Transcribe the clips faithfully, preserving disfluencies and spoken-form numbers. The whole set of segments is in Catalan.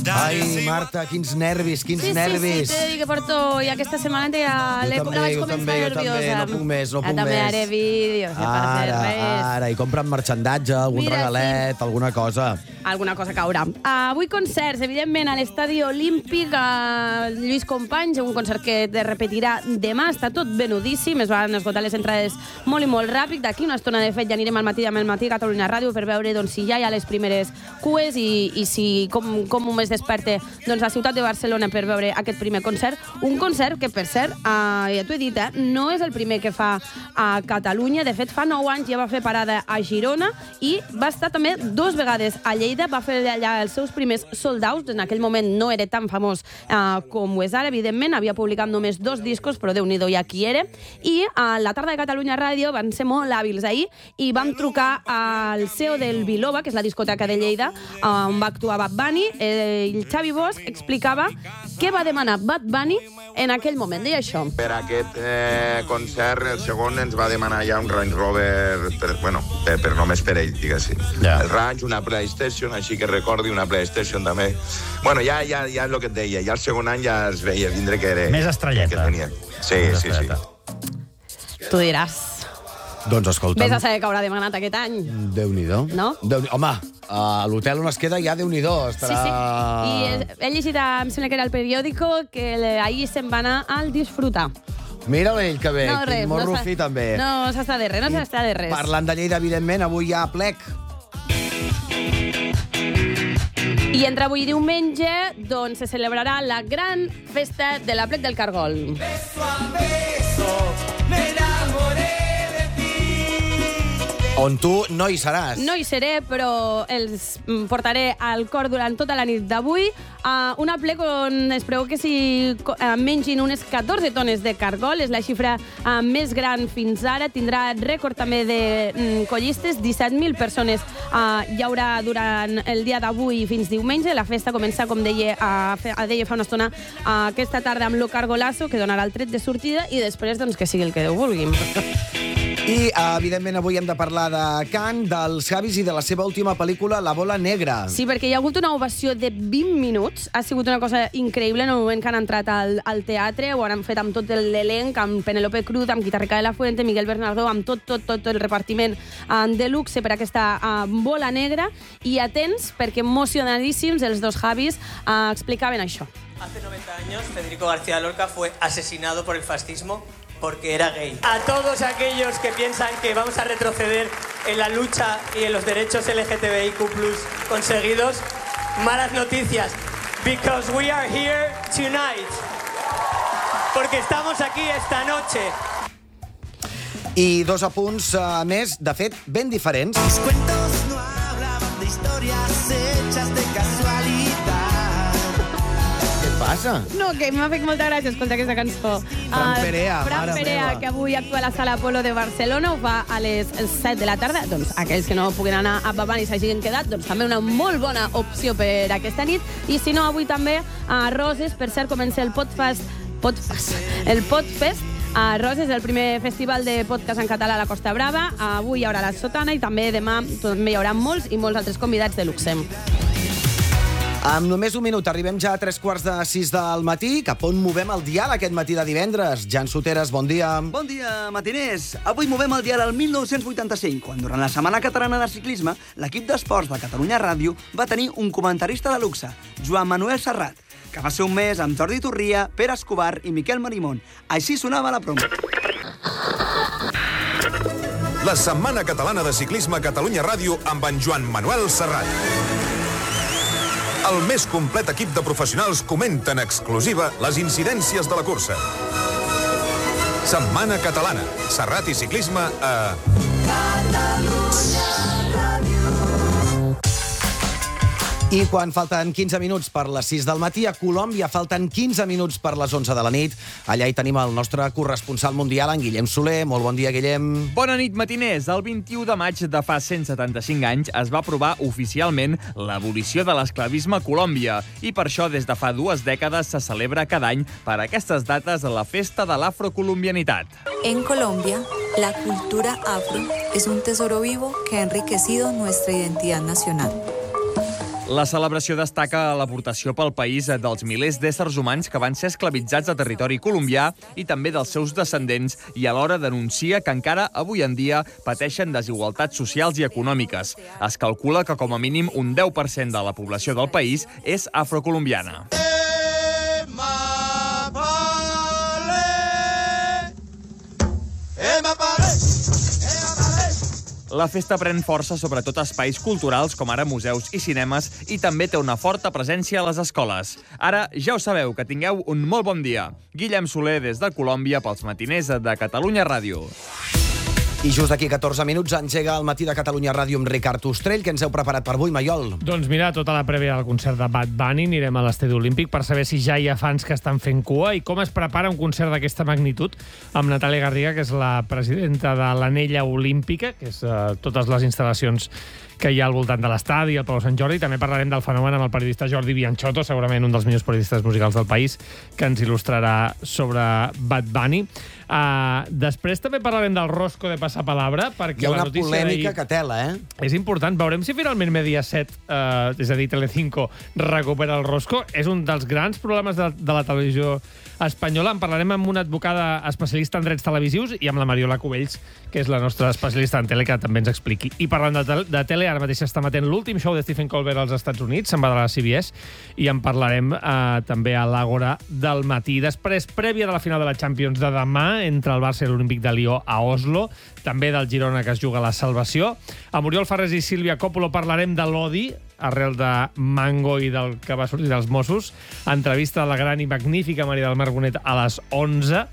Ai, Marta, quins nervis, quins sí, nervis. Sí, sí, t'he de dir que porto ja aquesta setmana ja Jo també, la vaig jo començar també, jo nerviosa. també, no puc més, no puc ja també més. haré vídeos, ja per fer Ara, res. ara, i compren marxandatge, algun Mira, regalet, sí. alguna cosa. Alguna cosa caurà. Avui concerts, evidentment, a l'Estadi Olímpic, a Lluís Companys, un concert que es repetirà demà, està tot venudíssim, es van esgotar les entrades molt i molt ràpid. D'aquí una estona, de fet, ja anirem al matí amb el Matí a Catalunya Ràdio per veure doncs, si ja hi ha les primeres cues i, i si com, com un mes desperte doncs, a Ciutat de Barcelona per veure aquest primer concert. Un concert que, per cert, eh, ja t'ho he dit, eh, no és el primer que fa a Catalunya. De fet, fa nou anys ja va fer parada a Girona i va estar també dos vegades a Lleida. Va fer allà els seus primers sold-outs. En aquell moment no era tan famós eh, com ho és ara, evidentment. Havia publicat només dos discos, però Déu-n'hi-do ja qui era. I a la tarda de Catalunya Ràdio van ser molt hàbils ahir i vam trucar al C E O del Biloba, que és la discoteca de Lleida, on va actuar Bad Bunny. Eh, el Xavi Bosch explicava què va demanar Bad Bunny en aquell moment. Deia això. Per aquest eh, concert, el segon ens va demanar ja un Range Rover, per, bueno, per, per només per ell, diguéssim. Ja. El Range, una PlayStation, així que recordi una PlayStation també. Bueno, ja, ja, ja és el que et deia, ja el segon any ja es veia vindre que era... Més estrelleta. Que tenia. Sí, Més sí, sí. Tu diràs. Doncs escolta'm, Vés a saber que haurà demanat aquest any. Déu-n'hi-do. No? Déu Home, a l'hotel on es queda ja Déu-n'hi-do. Estarà... Sí, sí. I he, he llegit, em sembla que era el periòdico, que ahir se'n va anar al disfrutar. Mira ell que bé, No, quin res. morro no fi també. No s'està de res, no s'està de res. Parlant de Lleida, evidentment, avui hi ha plec. I entre avui i diumenge, doncs, se celebrarà la gran festa de la Plec del Cargol. Beso a beso, me enamoré de ti. On tu no hi seràs. No hi seré, però els mm, portaré al cor durant tota la nit d'avui. Uh, una plec on es preveu que s'hi uh, mengin unes catorze tones de cargol. És la xifra uh, més gran fins ara. Tindrà rècord també de mm, collistes. disset mil persones uh, hi haurà durant el dia d'avui fins diumenge. La festa comença, com deia, uh, fe, uh, deia fa una estona, uh, aquesta tarda amb lo cargolasso, que donarà el tret de sortida, i després doncs, que sigui el que Déu vulgui. I, evidentment, avui hem de parlar de Cannes, dels Javis i de la seva última pel·lícula, La bola negra. Sí, perquè hi ha hagut una ovació de vint minuts. Ha sigut una cosa increïble en el moment que han entrat al, al teatre. Ho han fet amb tot l'elenc, amb Penélope Cruz, amb Guitarrica de la Fuente, Miguel Bernardo, amb tot, tot, tot, tot el repartiment uh, de luxe per aquesta uh, bola negra. I atents, perquè emocionadíssims, els dos Javis uh, explicaven això. Hace noventa años, Federico García Lorca fue asesinado por el fascismo porque era gay. A todos aquellos que piensan que vamos a retroceder en la lucha y en los derechos L G T B I Q plus conseguidos, malas noticias, because we are here tonight. Porque estamos aquí esta noche. I dos apunts uh, més, de fet, ben diferents. Mis cuentos no hablaban de historias hechas de casualidad. Què passa? No, que m'ha fet molta gràcia escoltar aquesta cançó. Fran Perea, Uh, Fran mare Perea, meva. que avui actua a la Sala Apolo de Barcelona, ho fa a les set de la tarda. Doncs aquells que no puguin anar a Babani i s'hagin quedat, doncs també una molt bona opció per aquesta nit. I si no, avui també a Roses, per cert, comença el Podfest, Podfest, el Podfest, a Roses, el primer festival de podcast en català a la Costa Brava. Avui hi haurà la Sotana i també demà també hi haurà molts i molts altres convidats de luxe. Amb només un minut arribem ja a tres quarts de sis del matí. Cap on movem el dial aquest matí de divendres? Jan Soteres, bon dia. Bon dia, matiners. Avui movem el dial al mil nou-cents vuitanta-cinc, quan durant la Setmana Catalana de Ciclisme, l'equip d'esports de Catalunya Ràdio va tenir un comentarista de luxe, Joan Manuel Serrat, que va ser un mes amb Jordi Turria, Pere Escobar i Miquel Marimón. Així sonava la promo. La Setmana Catalana de Ciclisme a Catalunya Ràdio amb en Joan Manuel Serrat. El més complet equip de professionals comenta en exclusiva les incidències de la cursa. Setmana Catalana. Serrat i ciclisme a... Catalunya Ràdio. I quan falten quinze minuts per les sis del matí, a Colòmbia falten quinze minuts per les onze de la nit. Allà hi tenim el nostre corresponsal mundial, en Guillem Soler. Molt bon dia, Guillem. Bona nit, matiners. El vint-i-u de maig de fa cent setanta-cinc anys es va aprovar oficialment l'abolició de l'esclavisme a Colòmbia. I per això, des de fa dues dècades, se celebra cada any per aquestes dates la Festa de l'Afrocolombianitat. En Colombia, la cultura afro es un tesoro vivo que ha enriquecido nuestra identidad nacional. La celebració destaca l'aportació pel país dels milers d'éssers humans que van ser esclavitzats a territori colombià i també dels seus descendents, i alhora denuncia que encara avui en dia pateixen desigualtats socials i econòmiques. Es calcula que com a mínim un deu per cent de la població del país és afrocolombiana. La festa pren força sobretot a espais culturals com ara museus i cinemes i també té una forta presència a les escoles. Ara ja ho sabeu, que tingueu un molt bon dia. Guillem Soler des de Colòmbia pels matiners de Catalunya Ràdio. I just d'aquí catorze minuts engega el matí de Catalunya Ràdio amb Ricard Ostrell. Què ens heu preparat per avui, Maiol? Doncs mira, tota la prèvia del concert de Bad Bunny. Anirem a l'Estadi Olímpic per saber si ja hi ha fans que estan fent cua i com es prepara un concert d'aquesta magnitud amb Natàlia Garriga, que és la presidenta de l'Anella Olímpica, que és uh, totes les instal·lacions que hi ha al voltant de l'estadi, al Palau Sant Jordi. També parlarem del fenomen amb el periodista Jordi Bianchotto, segurament un dels millors periodistes musicals del país, que ens il·lustrarà sobre Bad Bunny. Uh, després també parlarem del Rosco de Passapalabra, perquè hi ha la una notícia polèmica d'ahir que tela, eh? És important. Veurem si finalment Mediaset, uh, és a dir, Telecinco, recupera el Rosco. És un dels grans problemes de, de la televisió espanyola. En parlarem amb una advocada especialista en drets televisius i amb la Mariola Cubells, que és la nostra especialista en tele, que també ens expliqui. I parlant de, tele, de tele, ara mateix està emetent l'últim show de Stephen Colbert als Estats Units, se'n va de la C B S, i en parlarem eh, també a l'Àgora del matí. Després, prèvia de la final de la Champions de demà, entre el Barça i l'Olímpic de Lió a Oslo, també del Girona, que es juga la salvació. A Oriol Ferrés i Sílvia Coppolo parlarem de l'odi, arrel de Mango i del que va sortir dels Mossos. Entrevista a la gran i magnífica Maria del Mar Bonet a les onze.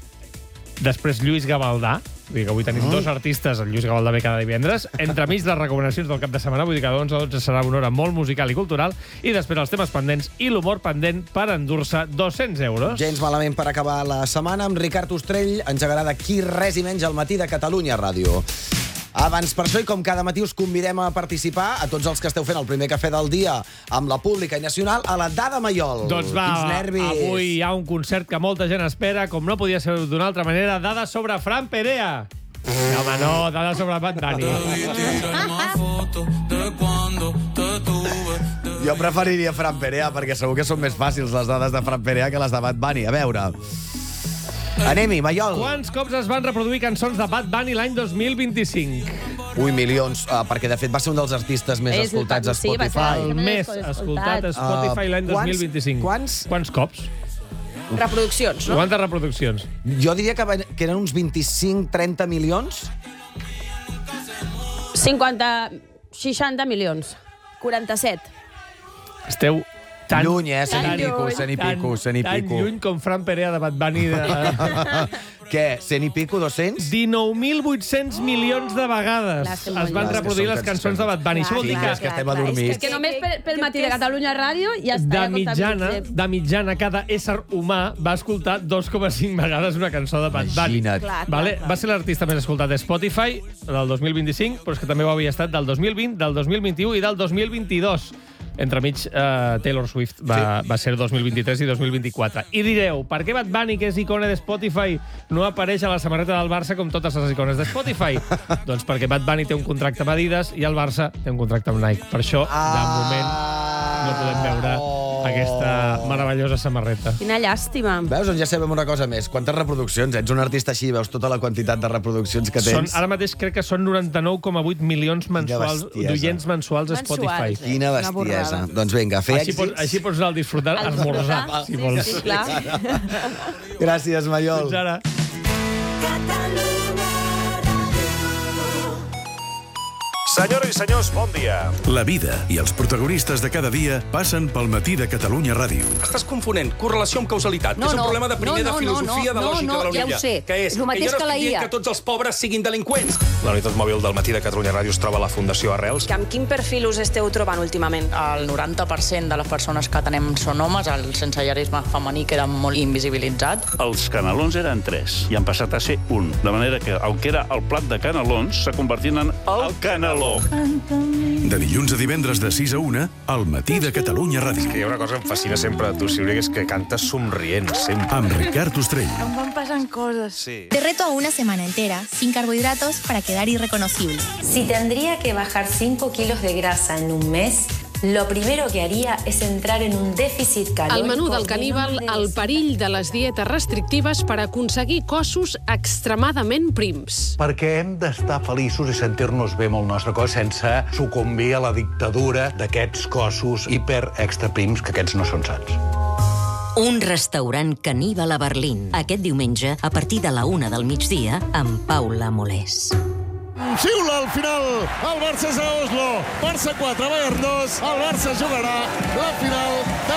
Després Lluís Gavaldà. Vull dir que avui tenim oh. dos artistes, el Lluís Gavaldà ve cada divendres, entremig les recomanacions del cap de setmana, vull dir que de onze a dotze serà una hora molt musical i cultural, i després els temes pendents i l'humor pendent per endur-se dos-cents euros. Gens malament per acabar la setmana, amb Ricard Ostrell engegarà d'aquí res i menys al matí de Catalunya Ràdio. Abans per això, i com cada matí us convidem a participar, a tots els que esteu fent el primer cafè del dia amb la pública i nacional, a la Dada Maiol. Doncs va, avui hi ha un concert que molta gent espera, com no podia ser d'una altra manera, dada sobre Fran Perea. No, home, no, dada sobre Bad Bunny. Jo preferiria Fran Perea, perquè segur que són més fàcils les dades de Fran Perea que les de Bad Bunny. A veure... Anem-hi, Maiol. Quants cops es van reproduir cançons de Bad Bunny l'any dos mil vint-i-cinc? Ui, milions, uh, perquè de fet va ser un dels artistes més És, escoltats a Spotify. Sí, el més escoltat a Spotify uh, l'any dos mil vint-i-cinc. Quants? Quants cops? Reproduccions, no? Quantes reproduccions? Jo diria que, que eren uns vint-i-cinc trenta milions. cinquanta, seixanta milions. quaranta-set. Esteu tan lluny, eh? Cent i pico, lluny. cent i pico, cent i Tan pico. lluny com Fran Perea de Bad Bunny. De... Què? Cent i pico, dos-cents? dinou mil vuit-cents milions de vegades Clar, es van reproduir les cançons de Bad Bunny. Això vol dir Clar, és que estem adormits. És que només pel, pel matí de Catalunya Ràdio ja està. de ja mitjana, comptabilitzem. de mitjana, cada ésser humà va escoltar dos coma cinc vegades una cançó de Bad Bunny. Imagina't. Clar, clar, Vale? clar. Va ser l'artista més escoltat de Spotify del dos mil vint-i-cinc, però és que també ho havia estat del dos mil vint, del dos mil vint-i-u i del dos mil vint-i-dos. Entremig, eh, Taylor Swift va, sí. va ser dos mil vint-i-tres i dos mil vint-i-quatre. I direu, per què Bad Bunny, que és icona de Spotify, no apareix a la samarreta del Barça com totes les icones de Spotify? Doncs perquè Bad Bunny té un contracte amb Adidas i el Barça té un contracte amb Nike. Per això, ah, de moment, no podem veure aquesta meravellosa samarreta. Quina llàstima. Veus, doncs ja sabem una cosa més. Quantes reproduccions? Ets un artista així, veus tota la quantitat de reproduccions que tens. Són, ara mateix crec que són noranta-nou coma vuit milions mensuals, d'oients mensuals a Spotify. Mensuals, Quina bestiesa. Doncs vinga, fer Així èxits. pots, així pots anar al disfrutar, a esmorzar, si Sí, vols. sí, clar. Gràcies, Maiol. Fins ara. Senyores i senyors, bon dia. La vida i els protagonistes de cada dia passen pel matí de Catalunya Ràdio. Estàs confonent correlació amb causalitat, No, que és un no. problema de primer No, no, de filosofia, no, de no, lògica no, de la ja ho unilla. sé. Que és, És el mateix que jo no que la estic I A. dient que tots els pobres siguin delinqüents. La unitat mòbil del matí de Catalunya Ràdio es troba a la Fundació Arrels. Amb quin perfil us esteu trobant últimament? El noranta per cent de les persones que atenem són homes, el sensellarisme femení queda molt invisibilitzat. Els canelons eren tres i han passat a ser un. De manera que, el que era el plat de canelons, s'ha convertit en el caneló. De dilluns a divendres de sis a una, al matí de Catalunya Ràdio. Que hi ha una cosa que em fascina sempre de tu, Sílvia, que és que cantes somrient, sempre. Amb Ricard Ostrell. Em van passant coses. Sí. Te reto a una semana entera, sin carbohidratos, para quedar irreconocible. Si tendría que bajar cinco kilos de grasa en un mes, Lo primero que haría es entrar en un déficit calórico. El menú del caníbal, el perill de les dietes restrictives per aconseguir cossos extremadament prims. Perquè hem d'estar feliços i sentir-nos bé amb el nostre cos sense sucumbir a la dictadura d'aquests cossos hiper extra prims, que aquests no són sants. Un restaurant caníbal a Berlín. Aquest diumenge, a partir de la una del migdia, amb Paula Molés. Xiula al final, el Barça és a Oslo. Barça quatre, Bayern dos. El Barça jugarà la final de